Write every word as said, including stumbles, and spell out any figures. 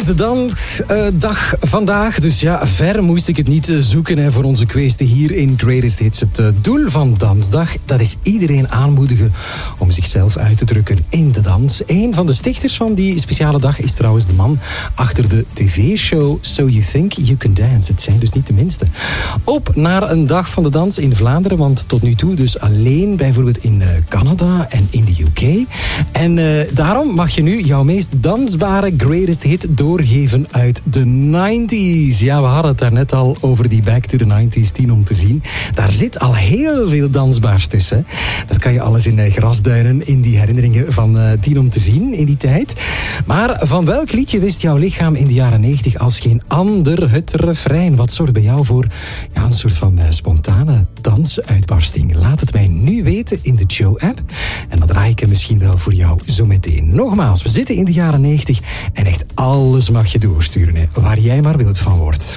de dansdag uh, vandaag. Dus ja, ver moest ik het niet zoeken hè, voor onze kwestie hier in Greatest Hits. Het uh, doel van Dansdag, dat is iedereen aanmoedigen om zichzelf uit te drukken in de dans. Een van de stichters van die speciale dag is trouwens de man achter de tv-show So You Think You Can Dance. Het zijn dus niet de minste. Op naar een dag van de dans in Vlaanderen, want tot nu toe dus alleen bijvoorbeeld in uh, Canada en in de U K. En uh, daarom mag je nu jouw meest dansbare greatest hit doorgeven uit de nineties. Ja, we hadden het daarnet al over die Back to the nineties, tien om te zien. Daar zit al heel veel dansbaars tussen. Daar kan je alles in uh, grasduinen, in die herinneringen van uh, tien om te zien in die tijd. Maar van welk liedje wist jouw lichaam in de jaren negentig als geen ander het refrein? Wat zorgt bij jou voor ja, een soort van uh, spontane dansuitbarsting? Laat het mij nu weten in de Joe-app. En dan draai ik hem misschien wel voor jou zo meteen. Nogmaals, we zitten in de jaren negentig en echt alles mag je doorsturen, hè, waar jij maar wild van wordt.